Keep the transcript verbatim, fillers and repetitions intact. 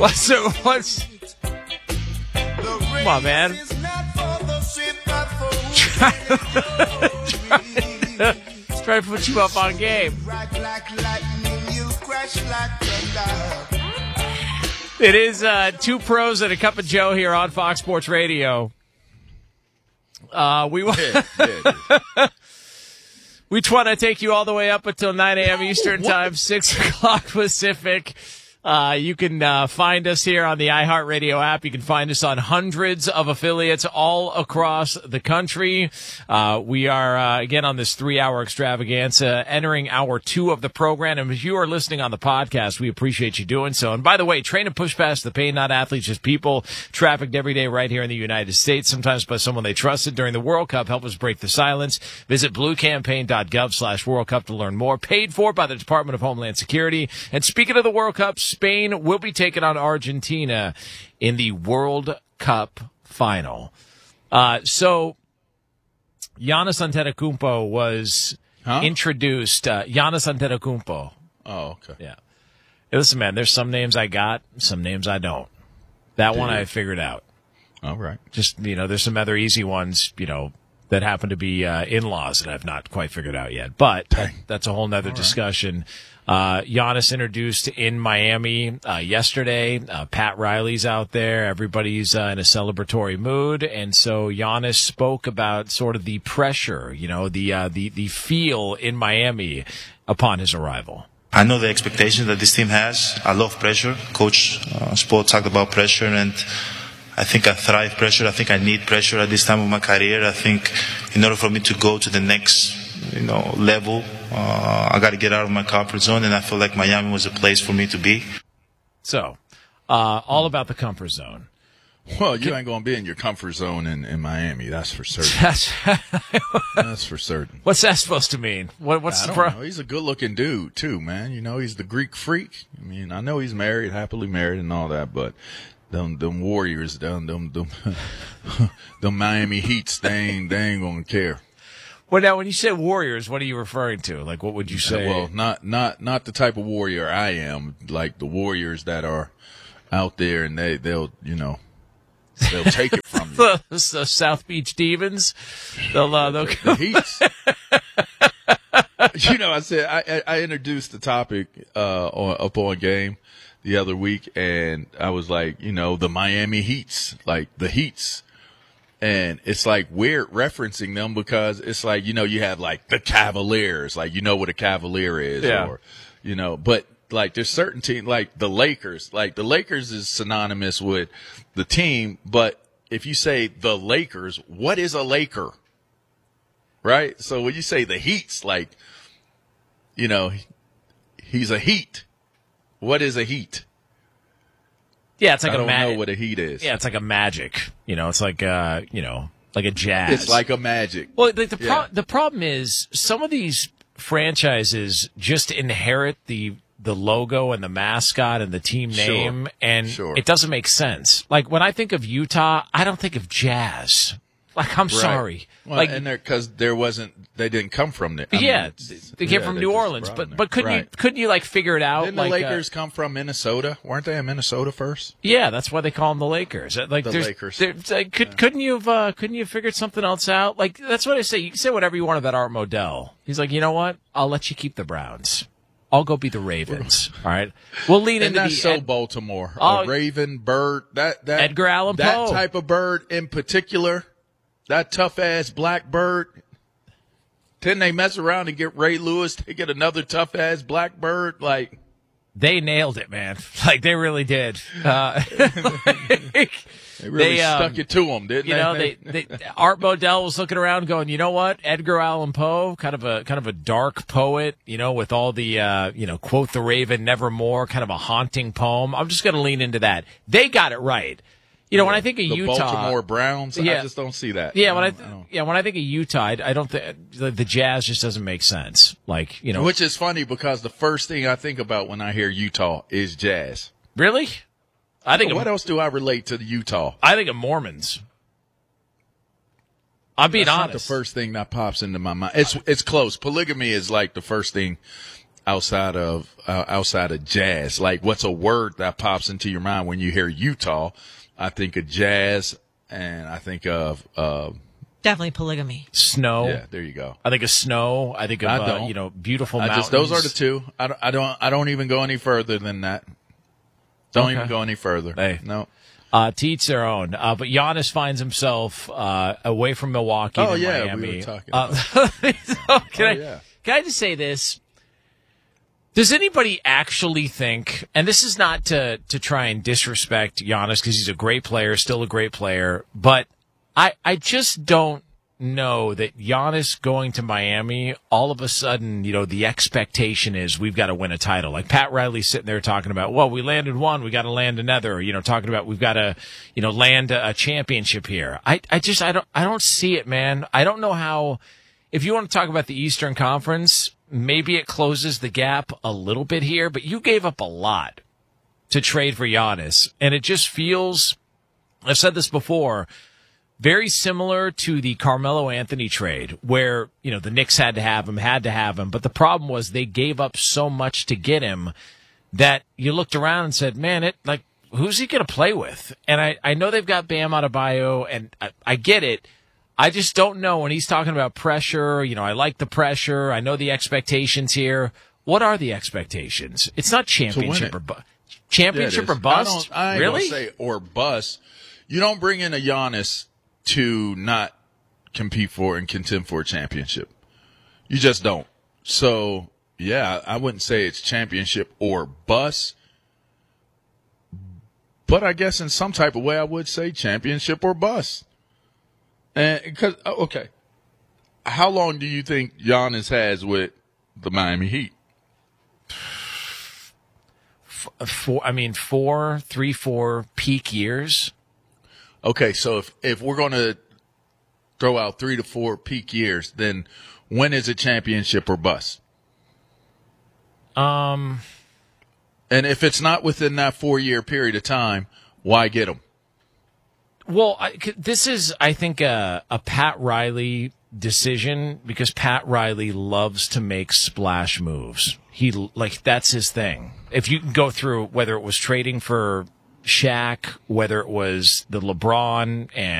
What's it? What's? Come on, man. Try, try, try to put you up on game. It is uh, two pros and a cup of Joe here on Fox Sports Radio. Uh, we want yeah, yeah, we want to take you all the way up until nine a.m. Eastern Time, six o'clock Pacific. Uh, you can uh, find us here on the iHeartRadio app. You can find us on hundreds of affiliates all across the country. Uh, we are, uh, again, on this three-hour extravaganza, entering hour two of the program. And if you are listening on the podcast, we appreciate you doing so. And by the way, train and push past the pain, not athletes, just people trafficked every day right here in the United States, sometimes by someone they trusted during the World Cup. Help us break the silence. Visit bluecampaign.gov slash World Cup to learn more. Paid for by the Department of Homeland Security. And speaking of the World Cup, Spain will be taking on Argentina in the World Cup final. Uh, so, Giannis Antetokounmpo was huh? introduced. Uh, Giannis Antetokounmpo. Oh, okay. Yeah. Hey, listen, man, there's some names I got, some names I don't. That Dude. one I figured out. All right. Just, you know, there's some other easy ones, you know, that happen to be uh, in-laws that I've not quite figured out yet. But that, that's a whole nother All discussion. Right. Uh, Giannis introduced in Miami uh, yesterday. Uh, Pat Riley's out there. Everybody's uh, in a celebratory mood. And so Giannis spoke about sort of the pressure, you know, the uh, the the feel in Miami upon his arrival. I know the expectations that this team has. I love pressure. Coach uh, Spo talked about pressure, and I think I thrive pressure. I think I need pressure at this time of my career. I think in order for me to go to the next, you know, level, uh, I got to get out of my comfort zone, and I feel like Miami was a place for me to be. So, uh, all about the comfort zone. Well, you ain't going to be in your comfort zone in, in Miami. That's for certain. That's, that's for certain. What's that supposed to mean? What, what's I the don't pro- know. He's a good-looking dude, too, man. You know, he's the Greek freak. I mean, I know he's married, happily married and all that, but them, them Warriors, them, them, them, them Miami Heats, they ain't, they ain't going to care. Well, now, when you say Warriors, what are you referring to? Like, what would you say? Well, not not not the type of warrior I am. Like the Warriors that are out there, and they they'll you know they'll take it from you. the, the South Beach Demons, they'll uh, they'll the Heats. You know, I said I I introduced the topic uh on, up on Game the other week, and I was like, you know, the Miami Heats, like the Heats. And it's like weird referencing them because it's like, you know, you have like the Cavaliers, like, you know what a Cavalier is, yeah. or, you know, but like there's certain teams like the Lakers, like the Lakers is synonymous with the team. But if you say the Lakers, what is a Laker? Right. So when you say the Heats, like, you know, he's a Heat. What is a Heat? Yeah, it's like I a don't ma- know what a Heat is. Yeah, it's like a Magic. You know, it's like uh, you know, like a Jazz. It's like a Magic. Well, the the, pro- yeah. the problem is some of these franchises just inherit the the logo and the mascot and the team name, sure. and sure. it doesn't make sense. Like when I think of Utah, I don't think of Jazz. Like I'm right. sorry, well, like and there because there wasn't, they didn't come from there. I yeah, mean, they came yeah, from they New just Orleans, brought but them but couldn't right. you couldn't you like figure it out? Didn't like, the Lakers uh, come from Minnesota? Weren't they in Minnesota first? Yeah, that's why they call them the Lakers. Like the there's, Lakers. There's, like, could, yeah. Couldn't you have uh, couldn't you have figured something else out? Like that's what I say. You can say whatever you want about Art Modell. He's like, you know what? I'll let you keep the Browns. I'll go be the Ravens. All right, we'll lean and into that's the so Ed- Baltimore. Oh, a Raven, bird, that that Edgar Allan that Poe. type of bird in particular, that tough ass black bird. Then they mess around and get Ray Lewis. They get another tough ass black bird. Like they nailed it, man. Like they really did. Uh, like, they really they, um, stuck it to them, didn't you they? know, they, they Art Modell was looking around, going, you know what? Edgar Allan Poe, kind of a kind of a dark poet, you know, with all the uh, you know, quote the Raven, nevermore, kind of a haunting poem. I'm just going to lean into that. They got it right. You know, yeah, when I think of the Utah, Baltimore Browns, yeah, I just don't see that. Yeah, I when I, don't, th- I don't. yeah when I think of Utah, I, I don't think the, the Jazz just doesn't make sense. Like, you know, Which is funny because the first thing I think about when I hear Utah is jazz. Really? I think. What of, else do I relate to the Utah? I think of Mormons. I'm being That's honest. not the first thing that pops into my mind. It's it's close. Polygamy is like the first thing outside of uh, outside of Jazz? Like, what's a word that pops into your mind when you hear Utah? I think of Jazz, and I think of uh, definitely polygamy. Snow. Yeah, there you go. I think of snow. I think of I uh, don't. you know beautiful I mountains. just those are the two. I don't. I don't. I don't even go any further than that. Don't Okay. even go any further. Hey. No. Uh, to each their own. Uh, but Giannis finds himself uh, away from Milwaukee Oh, to yeah, Miami. we were talking Uh, about so can, Oh, I, yeah. can I just say this? Does anybody actually think, and this is not to, to try and disrespect Giannis because he's a great player, still a great player, but I, I just don't know that Giannis going to Miami, all of a sudden, you know, the expectation is we've got to win a title. Like Pat Riley sitting there talking about, well, we landed one, we got to land another, you know, talking about we've got to, you know, land a, a championship here. I, I just, I don't, I don't see it, man. I don't know how, if you want to talk about the Eastern Conference, maybe it closes the gap a little bit here, but you gave up a lot to trade for Giannis. And it just feels, I've said this before, very similar to the Carmelo Anthony trade where, you know, the Knicks had to have him, had to have him. But the problem was they gave up so much to get him that you looked around and said, man, it like, who's he going to play with? And I, I know they've got Bam Adebayo, and I, I get it. I just don't know when he's talking about pressure. You know, I like the pressure. I know the expectations here. What are the expectations? It's not championship it. or bu- championship Yeah, or it is. bust. I, don't, I ain't really? gonna say or bust. You don't bring in a Giannis to not compete for and contend for a championship. You just don't. So, yeah, I wouldn't say it's championship or bust. But I guess in some type of way I would say championship or bust. And because, okay, how long do you think Giannis has with the Miami Heat? Four, I mean, four, three, four peak years. Okay, so if, if we're going to throw out three to four peak years, then when is it championship or bust? Um, And if it's not within that four-year period of time, why get them? well, I, this is, I think, a, a Pat Riley decision because Pat Riley loves to make splash moves. He, like, that's his thing. If you can go through whether it was trading for Shaq, whether it was the LeBron and